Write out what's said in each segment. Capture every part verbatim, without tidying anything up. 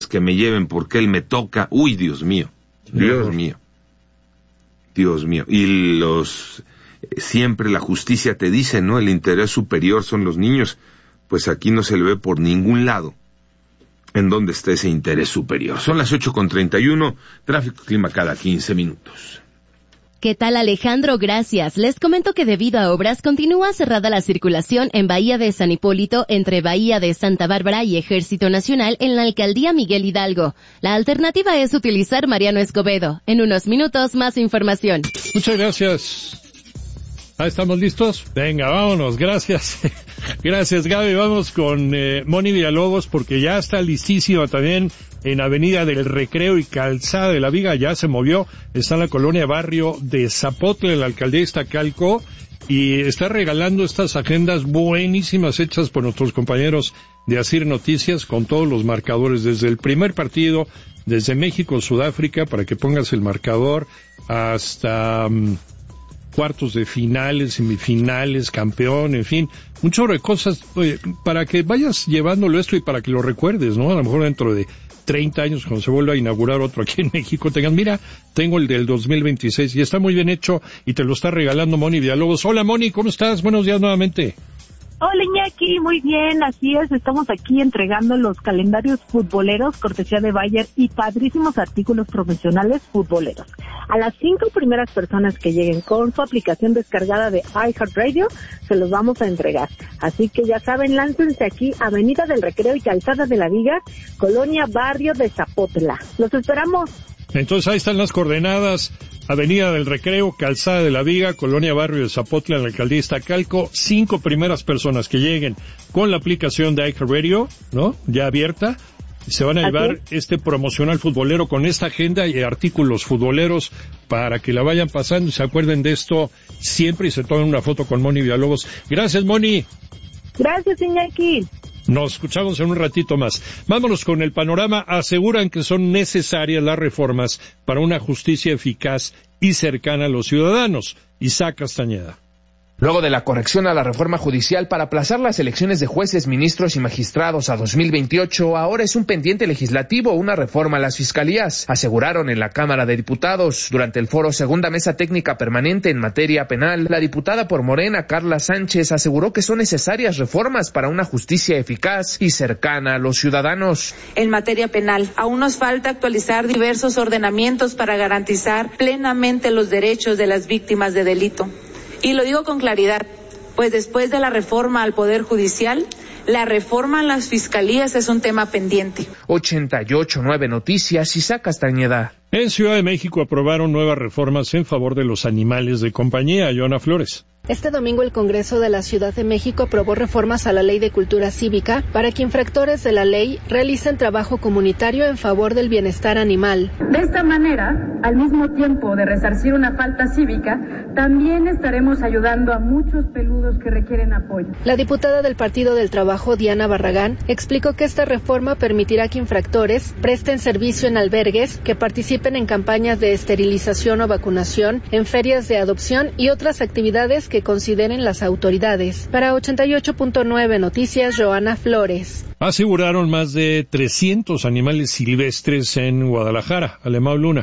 que me lleven porque él me toca. Uy, Dios mío, Dios Dios. mío, Dios mío. Y los, siempre la justicia te dice, ¿no? El interés superior son los niños. Pues aquí no se le ve por ningún lado en dónde está ese interés superior. Son las ocho con treinta y uno, tráfico clima cada quince minutos. ¿Qué tal, Alejandro? Gracias. Les comento que debido a obras continúa cerrada la circulación en Bahía de San Hipólito entre Bahía de Santa Bárbara y Ejército Nacional en la alcaldía Miguel Hidalgo. La alternativa es utilizar Mariano Escobedo. En unos minutos, más información. Muchas gracias. ¿Ah, estamos listos? Venga, vámonos. Gracias. Gracias, Gaby. Vamos con eh, Moni Villalobos porque ya está listísima también en Avenida del Recreo y Calzada de la Viga. Ya se movió. Está en la colonia Barrio de Zapotle, la alcaldía Iztacalco, y está regalando estas agendas buenísimas hechas por nuestros compañeros de Asir Noticias con todos los marcadores desde el primer partido, desde México, Sudáfrica, para que pongas el marcador, hasta um, cuartos de finales, semifinales, campeón, en fin, un chorro de cosas, oye, para que vayas llevándolo esto y para que lo recuerdes, ¿no? A lo mejor dentro de treinta años, cuando se vuelva a inaugurar otro aquí en México, tengan, mira, tengo el del dos mil veintiséis y está muy bien hecho y te lo está regalando Moni Villalobos. Hola, Moni, ¿cómo estás? Buenos días nuevamente. Hola, Iñaki, muy bien, así es, estamos aquí entregando los calendarios futboleros, cortesía de Bayer, y padrísimos artículos profesionales futboleros. A las cinco primeras personas que lleguen con su aplicación descargada de iHeartRadio, se los vamos a entregar. Así que ya saben, láncense aquí, Avenida del Recreo y Calzada de la Viga, Colonia Barrio de Zapotla. ¡Los esperamos! Entonces ahí están las coordenadas: Avenida del Recreo, Calzada de la Viga, Colonia Barrio de Zapotla, en la alcaldía Iztacalco. Cinco primeras personas que lleguen con la aplicación de iHeartRadio, ¿no? Ya abierta, se van a llevar este promocional futbolero con esta agenda y artículos futboleros para que la vayan pasando y se acuerden de esto siempre y se tomen una foto con Moni Villalobos. Gracias, Moni. Gracias, Iñaki. Nos escuchamos en un ratito más. Vámonos con el panorama. Aseguran que son necesarias las reformas para una justicia eficaz y cercana a los ciudadanos. Isaac Castañeda. Luego de la corrección a la reforma judicial para aplazar las elecciones de jueces, ministros y magistrados a dos mil veintiocho, ahora es un pendiente legislativo una reforma a las fiscalías, aseguraron en la Cámara de Diputados. Durante el foro Segunda Mesa Técnica Permanente en materia penal, la diputada por Morena, Carla Sánchez, aseguró que son necesarias reformas para una justicia eficaz y cercana a los ciudadanos. En materia penal, aún nos falta actualizar diversos ordenamientos para garantizar plenamente los derechos de las víctimas de delito. Y lo digo con claridad, pues después de la reforma al Poder Judicial, la reforma a las fiscalías es un tema pendiente. ochenta y ocho punto nueve Noticias, Isaac Castañeda. En Ciudad de México aprobaron nuevas reformas en favor de los animales de compañía. Joana Flores. Este domingo el Congreso de la Ciudad de México aprobó reformas a la Ley de Cultura Cívica para que infractores de la ley realicen trabajo comunitario en favor del bienestar animal. De esta manera, al mismo tiempo de resarcir una falta cívica, también estaremos ayudando a muchos peludos que requieren apoyo. La diputada del Partido del Trabajo, Diana Barragán, explicó que esta reforma permitirá que infractores presten servicio en albergues, que participen en campañas de esterilización o vacunación, en ferias de adopción y otras actividades que consideren las autoridades. Para ochenta y ocho punto nueve Noticias, Joana Flores. Aseguraron más de trescientos animales silvestres en Guadalajara. Alemão Luna.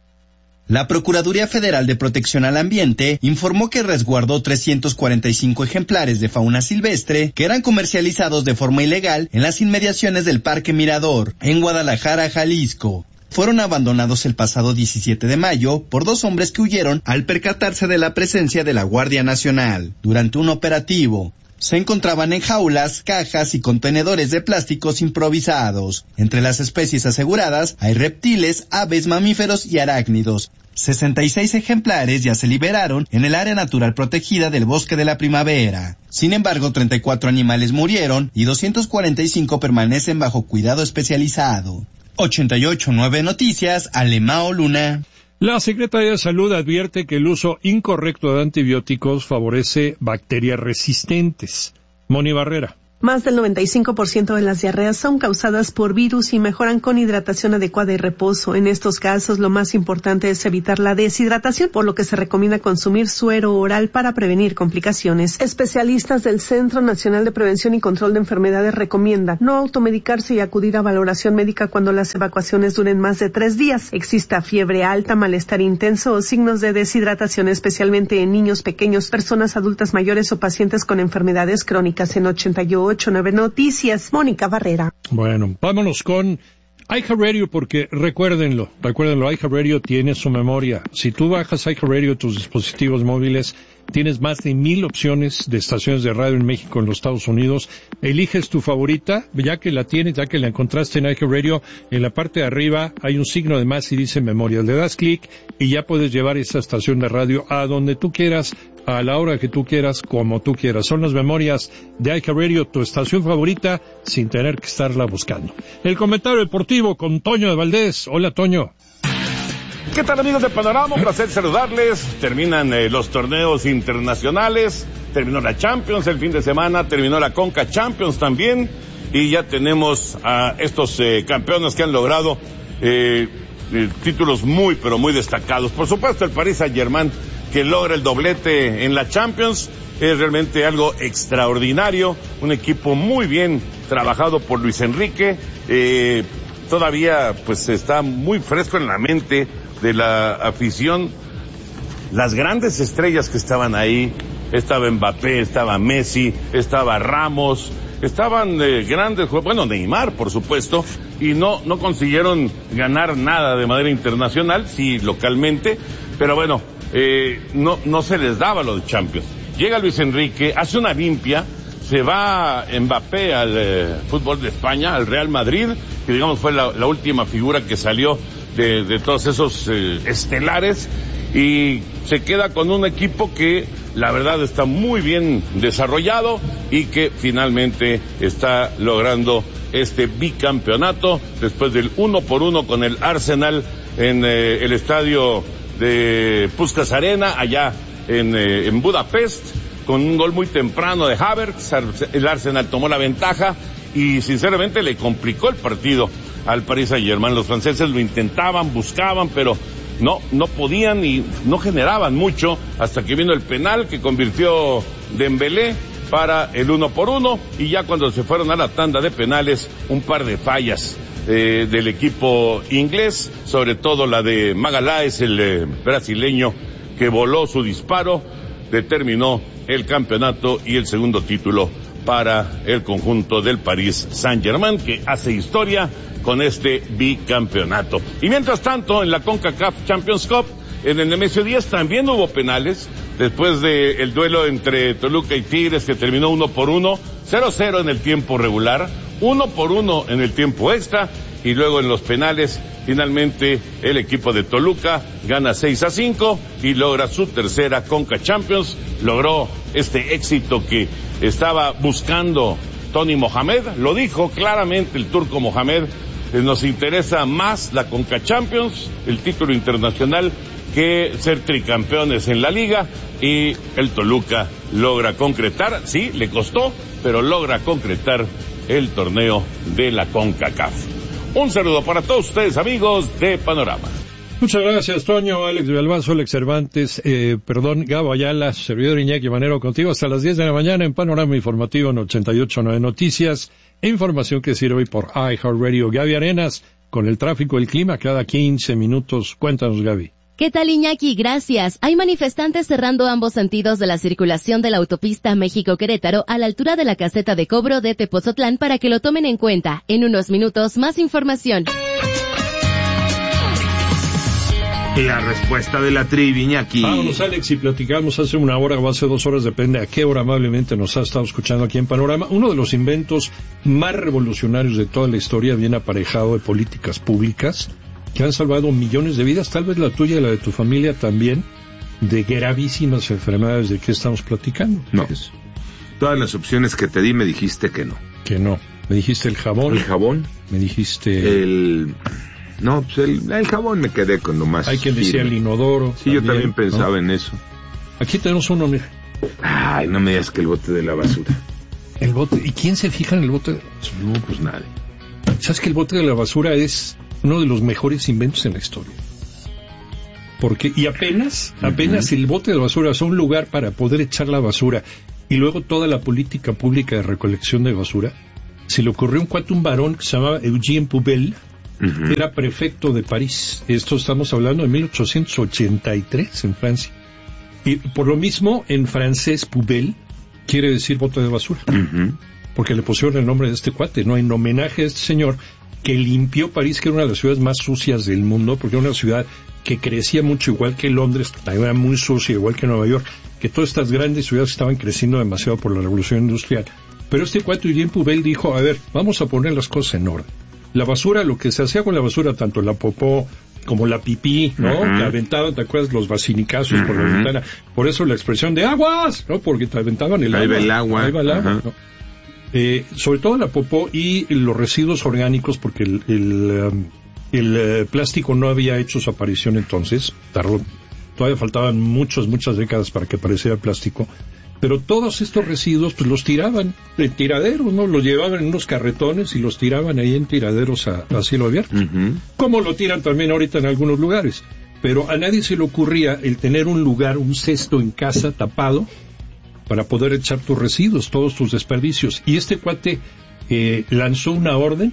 La Procuraduría Federal de Protección al Ambiente informó que resguardó trescientos cuarenta y cinco ejemplares de fauna silvestre que eran comercializados de forma ilegal en las inmediaciones del Parque Mirador, en Guadalajara, Jalisco. Fueron abandonados el pasado diecisiete de mayo por dos hombres que huyeron al percatarse de la presencia de la Guardia Nacional. Durante un operativo, se encontraban en jaulas, cajas y contenedores de plásticos improvisados. Entre las especies aseguradas hay reptiles, aves, mamíferos y arácnidos. sesenta y seis ejemplares ya se liberaron en el área natural protegida del Bosque de la Primavera. Sin embargo, treinta y cuatro animales murieron y doscientos cuarenta y cinco permanecen bajo cuidado especializado. ochenta y ocho punto nueve Noticias, Alemão Luna. La Secretaría de Salud advierte que el uso incorrecto de antibióticos favorece bacterias resistentes. Moni Barrera. Más del noventa y cinco por ciento de las diarreas son causadas por virus y mejoran con hidratación adecuada y reposo. En estos casos, lo más importante es evitar la deshidratación, por lo que se recomienda consumir suero oral para prevenir complicaciones. Especialistas del Centro Nacional de Prevención y Control de Enfermedades recomiendan no automedicarse y acudir a valoración médica cuando las evacuaciones duren más de tres días. Exista fiebre alta, malestar intenso o signos de deshidratación, especialmente en niños pequeños, personas adultas mayores o pacientes con enfermedades crónicas. En ochenta y ocho punto nueve Noticias, Mónica Barrera. Bueno, vámonos con iHeartRadio, porque recuérdenlo, recuérdenlo, iHeartRadio tiene su memoria. Si tú bajas iHeartRadio a tus dispositivos móviles, tienes más de mil opciones de estaciones de radio en México, en los Estados Unidos. Eliges tu favorita, ya que la tienes, ya que la encontraste en iHeartRadio, en la parte de arriba hay un signo de más y dice memoria. Le das clic y ya puedes llevar esa estación de radio a donde tú quieras, a la hora que tú quieras, como tú quieras. Son las memorias de iHeartRadio, tu estación favorita, sin tener que estarla buscando. El comentario deportivo con Toño de Valdés. Hola, Toño. ¿Qué tal, amigos de Panorama? Un placer saludarles. Terminan eh, los torneos internacionales, terminó la Champions el fin de semana, terminó la Conca Champions también, y ya tenemos a estos eh, campeones que han logrado eh, eh, títulos muy, pero muy destacados. Por supuesto, el Paris Saint-Germain, que logra el doblete en la Champions, es realmente algo extraordinario, un equipo muy bien trabajado por Luis Enrique, eh, todavía pues está muy fresco en la mente de la afición, las grandes estrellas que estaban ahí. Estaba Mbappé, estaba Messi, estaba Ramos, estaban eh, grandes, bueno, Neymar, por supuesto, y no, no consiguieron ganar nada de manera internacional, sí, localmente, pero bueno, eh, no, no se les daba lo de Champions. Llega Luis Enrique, hace una limpia, se va Mbappé al eh, fútbol de España, al Real Madrid, que digamos fue la, la última figura que salió de, de todos esos eh, estelares, y se queda con un equipo que la verdad está muy bien desarrollado y que finalmente está logrando este bicampeonato después del uno por uno con el Arsenal en eh, el estadio de Puskás Arena, allá en, eh, en Budapest, con un gol muy temprano de Havertz. El Arsenal tomó la ventaja y sinceramente le complicó el partido al Paris Saint-Germain. Los franceses lo intentaban, buscaban, pero no, no podían y no generaban mucho, hasta que vino el penal que convirtió Dembélé para el uno por uno, y ya cuando se fueron a la tanda de penales, un par de fallas eh, del equipo inglés, sobre todo la de Magalhães, el eh, brasileño, que voló su disparo, determinó el campeonato y el segundo título para el conjunto del Paris Saint-Germain, que hace historia con este bicampeonato. Y mientras tanto, en la CONCACAF Champions Cup, en el Nemesio diez también hubo penales, después del duelo entre Toluca y Tigres, que terminó uno por uno, cero cero en el tiempo regular, uno por uno en el tiempo extra, y luego en los penales, finalmente el equipo de Toluca gana seis a cinco y logra su tercera Conca Champions, logró este éxito que estaba buscando Tony Mohamed, lo dijo claramente el turco Mohamed: nos interesa más la Conca Champions, el título internacional, que ser tricampeones en la liga, y el Toluca logra concretar, sí, le costó, pero logra concretar el torneo de la CONCACAF. Un saludo para todos ustedes, amigos de Panorama. Muchas gracias, Toño. Alex Villalbazo, Alex Cervantes, eh, perdón, Gabo Ayala, servidor Iñaki Manero, contigo hasta las diez de la mañana en Panorama Informativo en ochenta y ocho punto nueve Noticias. Información que sirve hoy por iHeartRadio. Gaby Arenas, con el tráfico, el clima, cada quince minutos. Cuéntanos, Gaby. ¿Qué tal, Iñaki? Gracias. Hay manifestantes cerrando ambos sentidos de la circulación de la autopista México-Querétaro a la altura de la caseta de cobro de Tepozotlán para que lo tomen en cuenta. En unos minutos, más información. La respuesta de la trivia, Iñaki. Vámonos, Alex, y platicamos hace una hora o hace dos horas, depende a qué hora amablemente nos ha estado escuchando aquí en Panorama. Uno de los inventos más revolucionarios de toda la historia, bien aparejado de políticas públicas, que han salvado millones de vidas, tal vez la tuya y la de tu familia también, de gravísimas enfermedades. ¿De qué estamos platicando? No. Todas las opciones que te di me dijiste que no. Que no. Me dijiste el jabón. El jabón. Me dijiste... El... No, pues el, el jabón me quedé con lo más. Hay quien decía el inodoro. Sí, también, yo también pensaba, ¿no?, en eso. Aquí tenemos uno, mira. Ay, no me digas que el bote de la basura. El bote. ¿Y quién se fija en el bote de la basura? No, pues nadie. ¿Sabes que el bote de la basura es uno de los mejores inventos en la historia? Porque, y apenas, apenas uh-huh. el bote de basura es un lugar para poder echar la basura, y luego toda la política pública de recolección de basura, se le ocurrió un cuate, un varón que se llamaba Eugène Poubelle, uh-huh. era prefecto de París. Esto estamos hablando de mil ochocientos ochenta y tres en Francia. Y por lo mismo, en francés, Poubelle quiere decir bote de basura. Uh-huh. Porque le pusieron el nombre de este cuate, ¿no? En homenaje a este señor que limpió París, que era una de las ciudades más sucias del mundo, porque era una ciudad que crecía mucho, igual que Londres, era muy sucia, igual que Nueva York, que todas estas grandes ciudades estaban creciendo demasiado por la revolución industrial. Pero este cuate, Eugène Poubelle, dijo, a ver, vamos a poner las cosas en orden. La basura, lo que se hacía con la basura, tanto la popó como la pipí, ¿no? Uh-huh. Que aventaban, ¿te acuerdas? Los basinicazos uh-huh. por la ventana. Por eso la expresión de aguas, ¿no? Porque te aventaban el Ahí agua. Va el agua. Ahí va el agua, uh-huh. ¿no? Eh, sobre todo la popó y los residuos orgánicos, porque el, el, um, el uh, plástico no había hecho su aparición entonces, tardó, todavía faltaban muchas, muchas décadas para que apareciera el plástico, pero todos estos residuos pues los tiraban en tiraderos, ¿no? Los llevaban en unos carretones y los tiraban ahí en tiraderos a, a cielo abierto, uh-huh. como lo tiran también ahorita en algunos lugares, pero a nadie se le ocurría el tener un lugar, un cesto en casa tapado, para poder echar tus residuos, todos tus desperdicios. Y este cuate eh, lanzó una orden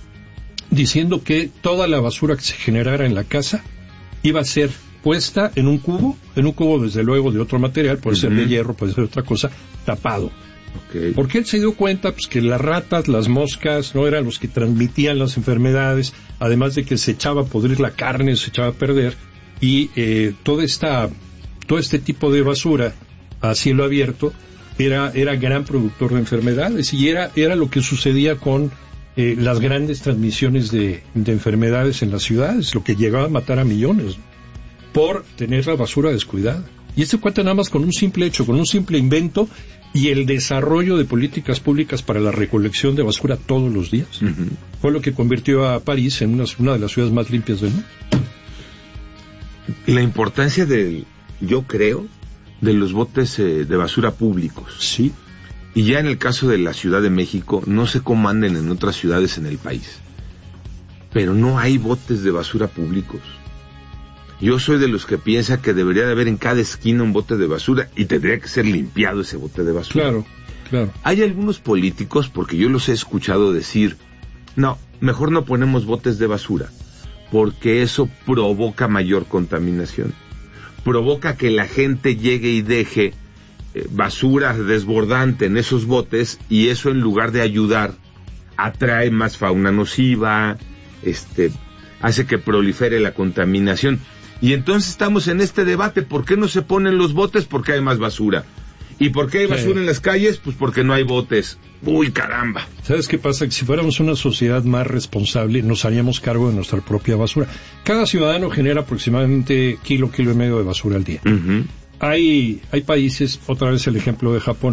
diciendo que toda la basura que se generara en la casa iba a ser puesta en un cubo, en un cubo desde luego de otro material, puede uh-huh. ser de hierro, puede ser otra cosa, tapado. Okay. Porque él se dio cuenta pues que las ratas, las moscas, no eran los que transmitían las enfermedades, además de que se echaba a podrir la carne, se echaba a perder, y eh, toda esta, todo este tipo de basura a cielo abierto era era gran productor de enfermedades, y era era lo que sucedía con eh, las grandes transmisiones de, de enfermedades en las ciudades, lo que llegaba a matar a millones por tener la basura descuidada. Y este cuenta nada más con un simple hecho, con un simple invento y el desarrollo de políticas públicas para la recolección de basura todos los días, uh-huh. fue lo que convirtió a París en una, una de las ciudades más limpias del mundo. La importancia del, yo creo, de los botes eh, de basura públicos. Sí. Y ya en el caso de la Ciudad de México, no sé cómo anden en otras ciudades en el país, pero no hay botes de basura públicos. Yo soy de los que piensa que debería de haber en cada esquina un bote de basura y tendría que ser limpiado ese bote de basura. Claro, claro. Hay algunos políticos, porque yo los he escuchado decir, no, mejor no ponemos botes de basura, porque eso provoca mayor contaminación. Provoca que la gente llegue y deje eh, basura desbordante en esos botes, y eso, en lugar de ayudar, atrae más fauna nociva, este, hace que prolifere la contaminación. Y entonces estamos en este debate, ¿por qué no se ponen los botes? Porque hay más basura. ¿Y por qué hay basura sí. en las calles? Pues porque no hay botes. ¡Uy, caramba! ¿Sabes qué pasa? Que si fuéramos una sociedad más responsable, nos haríamos cargo de nuestra propia basura. Cada ciudadano genera aproximadamente kilo, kilo y medio de basura al día. Uh-huh. Hay, hay países, otra vez el ejemplo de Japón,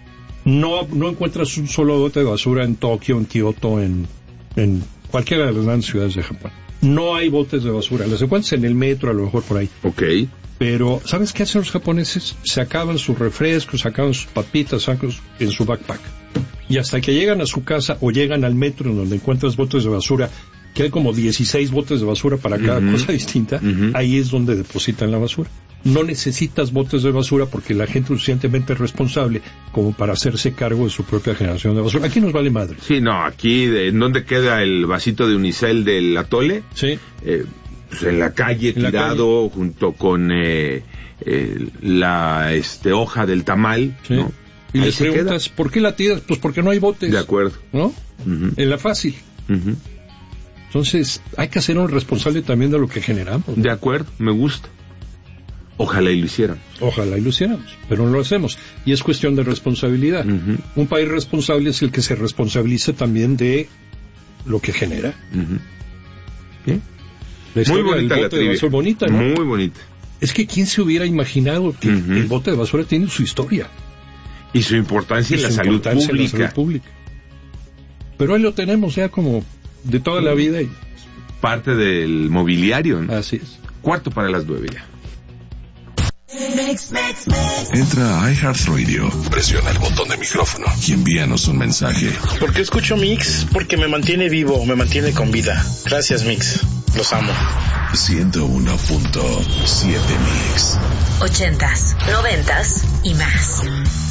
no, no encuentras un solo bote de basura en Tokio, en Kioto, en, en cualquiera de las grandes ciudades de Japón. No hay botes de basura. Las encuentras en el metro, a lo mejor por ahí. Ok. Pero, ¿sabes qué hacen los japoneses? Se acaban sus refrescos, sacan sus papitas, sacan en su backpack. Y hasta que llegan a su casa o llegan al metro en donde encuentras botes de basura, que hay como dieciséis botes de basura para cada uh-huh. cosa distinta, uh-huh. ahí es donde depositan la basura. No necesitas botes de basura porque la gente es suficientemente responsable como para hacerse cargo de su propia generación de basura. Aquí nos vale madre. Sí, no, aquí, ¿en dónde queda el vasito de unicel del atole? Sí. Eh, pues en la calle, en tirado, la calle. Junto con eh, eh, la este hoja del tamal, sí. ¿no? Y ahí les preguntas, queda. ¿Por qué la tiras? Pues porque no hay botes. De acuerdo. ¿No? Uh-huh. En la fácil. Uh-huh. Entonces, hay que ser un responsable también de lo que generamos, ¿no? De acuerdo, me gusta. Ojalá y lo hicieran. Ojalá y lo hiciéramos, pero no lo hacemos. Y es cuestión de responsabilidad. Uh-huh. Un país responsable es el que se responsabiliza también de lo que genera. Uh-huh. ¿Bien? La Muy bonita la trivia. Bonita, ¿no? Muy bonita. Es que ¿quién se hubiera imaginado que uh-huh. el bote de basura tiene su historia? Y su importancia, y en, la su importancia en la salud pública. Pero ahí lo tenemos ya como de toda uh-huh. la vida. Y... parte del mobiliario, ¿no? Así es. Cuarto para las nueve ya. Mix, mix, mix. Entra a iHeartRadio, presiona el botón de micrófono y envíanos un mensaje. ¿Por qué escucho Mix? Porque me mantiene vivo, me mantiene con vida. Gracias, Mix. Los amo. ciento uno punto siete Mix. Ochentas, noventas y más.